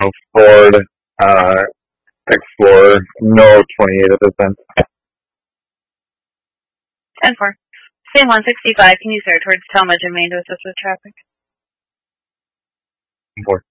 Ford Explorer, no 28 at this end. 10-4. Same 165, can you steer towards Talmadge and Main to assist with traffic? 4.